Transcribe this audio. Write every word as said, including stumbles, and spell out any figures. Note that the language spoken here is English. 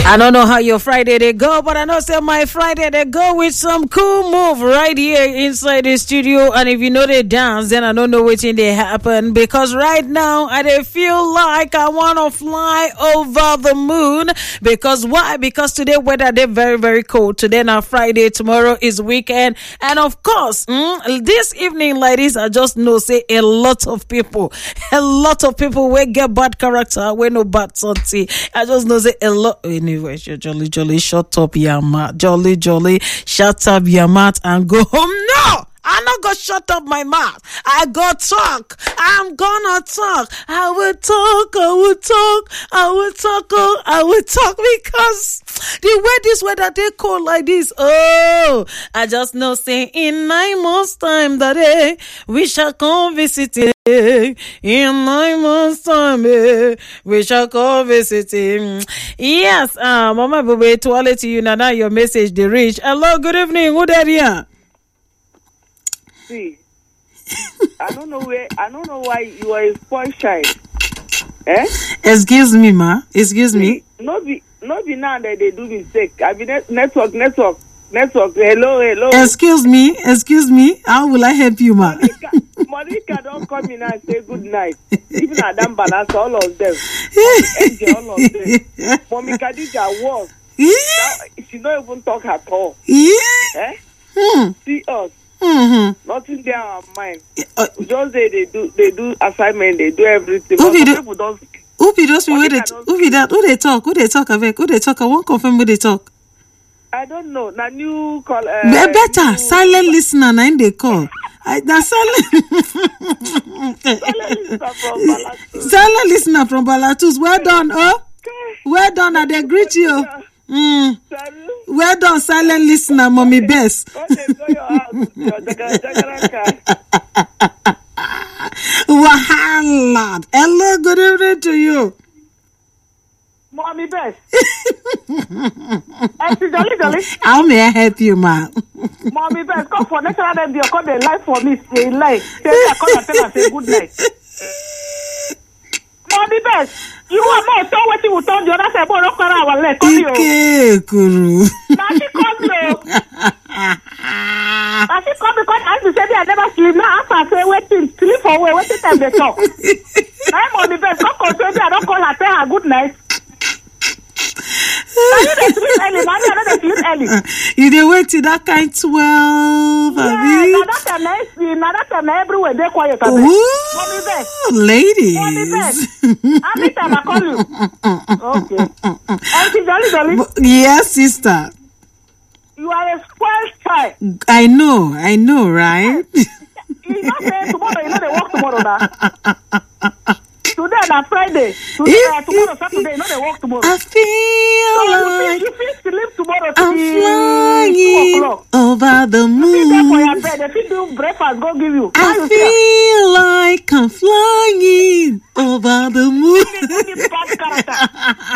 I don't know how your Friday they go, but I know say my Friday they go with some cool move right here inside the studio. And if you know they dance, then I don't know what thing they happen, because right now I they feel like I want to fly over the moon. Because why? Because today weather they very very cold. Today now Friday, tomorrow is weekend, and of course mm, this evening, ladies, I just know say a lot of people, a lot of people will get bad character, we no bad something. I just know say a lot. Anyway, jolly jolly, shut up your mouth. Jolly jolly, shut up your mouth and go home. No, I'm not gonna shut up my mouth. I go talk. I'm gonna talk. I will talk. I will talk. I will talk. Oh, I will talk, because the way this weather they cold like this. Oh, I just know say in nine months time that eh, we shall come visit it. In nine months time, eh, we shall come visit him. Yes, uh, Mama Bube, to all to you now. Now your message they reach. Hello, good evening. Good area. See, I don't know where. I don't know why you are a spoiled child. Eh? Excuse me, ma. Excuse See, me. No be, no be now that they do mistake. I mean, net- network, network, network. Hello, hello. Excuse me. Excuse me. How will I help you, ma? Monica, Monica don't come in and say good night. Even Adam Balance, all of them. Angel, all of them. Mommy Khadija was. Now, she don't even talk at all. Eh? Hmm. See us. Mm-hmm. Nothing there on our mind. Uh, We just say they do, they do assignment, they do everything. Who But be some the- people don't. Who be those people? Who they, Monica don't who be that? Who they talk? Who they talk avec? Who they talk? I won't confirm who they talk. I don't know. Now new call. Uh, Be- Better new- silent listener. Now they call. I that silent. Silent listener from Balatu. Silent listener from Balatus. Well done, oh. Well done. I they greet you. Mm. Sorry. Well done, silent listener, mommy best. Okay, go your house. Your jagara- jagara car. Wahala. Hello, good evening to you. Mommy best. Auntie Jolly Jolly. How may I help you, ma? Mommy best. Come for national day. You call the life for me. Say lie. Say I call and tell her say good night. Mommy best. You are more so what you will tell the other side. But don't call our leg. Come here. Ike kuru. Now she come here. Now she come because Auntie said I never sleep. Now after I say waiting, sleep for wait, waiting time they talk. I'm on the bed. Come control me. I don't call her. Tell her good night. Now you dey sleep early. Now you don't sleep early. You dey wait till that kind twelve, Yeah, abi? now that time I see. Now that time everywhere they quiet. Mommy Ooh, best. ladies. Mommy best. How many time I call you? Okay. Auntie Jolly Jolly, Yes, sister. you are a spoiled child. I know, I know, right? You know say tomorrow, you know they work tomorrow now. Today na Friday. Today, uh, tomorrow Saturday, you know they work tomorrow. I So feel you like feel, you feel sleep tomorrow I'm till two flying o'clock. over the Sit there for your moon. bed. They fit do breakfast. Go give you. How I you feel? feel like I'm flying over the moon. Give me bad character.